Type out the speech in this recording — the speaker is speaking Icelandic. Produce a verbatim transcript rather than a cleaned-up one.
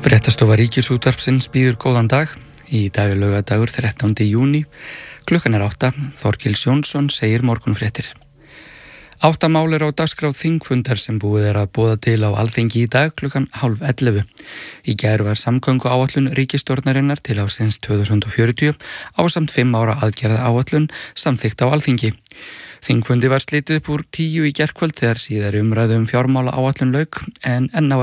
Fréttastofa Ríkisútvarpsins býður góðan dag. Í dag er laugardagur þrettánda júní. Klukkan er átta. Þorkils Jónsson segir morgunfréttir. Átta mál er á dagskrá þingfundar sem búið er að boða til á Alþingi í dag klukkan hálf ellefu. Í gær var samgönguáætlun ríkisstjórnarinnar til ársins tvö þúsund og fjörutíu ásamt fimm ára aðgerða áætlun samþykkt á Alþingi. Þingfundi var slitið upp úr tíu í gærkvöld þegar síðari umræðu um fjármála áætlun lauk en enn á